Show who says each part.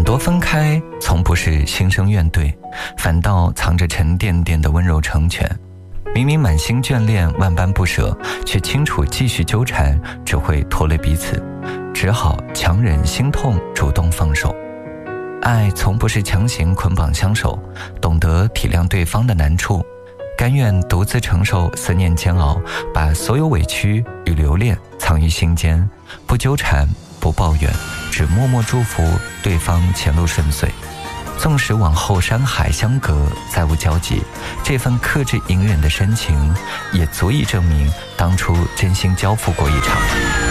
Speaker 1: 多分开从不是心生怨怼，反倒藏着沉甸甸的温柔成全。明明满心眷恋万般不舍，却清楚继续纠缠只会拖累彼此，只好强忍心痛主动放手。爱从不是强行捆绑相守，懂得体谅对方的难处，甘愿独自承受思念煎熬，把所有委屈与留恋藏于心间，不纠缠不抱怨，只默默祝福对方前路顺遂。纵使往后山海相隔，再无交集，这份克制隐忍的深情，也足以证明当初真心交付过一场。